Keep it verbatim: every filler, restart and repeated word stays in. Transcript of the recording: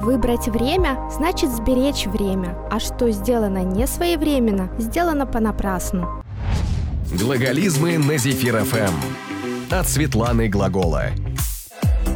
Выбрать время значит сберечь время, а что сделано не своевременно, сделано понапрасну. Глаголизмы на Зефир эф эм от Светланы Глагола.